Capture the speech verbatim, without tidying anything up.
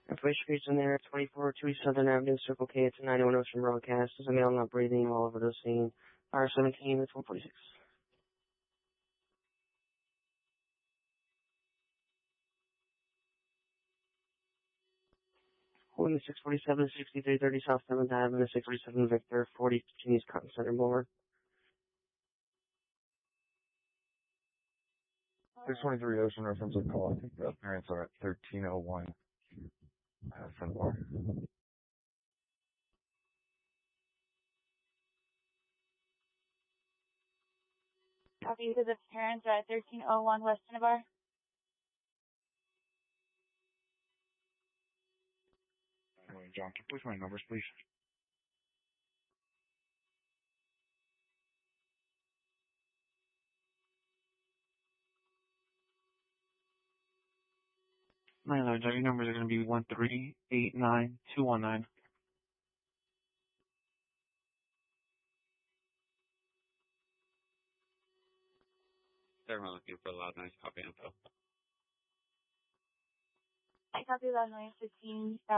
Information page in there, twenty-four oh two Southern Avenue, Circle K. It's a nine one Ocean broadcast. There's a male not breathing, all overdose scene. Fire seventeen, it's one forty-six. Holding six forty-seven, sixty-three thirty South seventh Avenue, six forty-seven Victor, forty Chinese Cotton Center Boulevard. six twenty-three Ocean reference a call. I think the parents are at thirteen oh one uh, Front Bar. Copy to the parents are at thirteen oh one West Cinnabar. John, can you push my numbers, please? My large, your numbers are going to be one three eight nine two one nine. They're looking for loud noise copy info. I copy loud noise fifteen.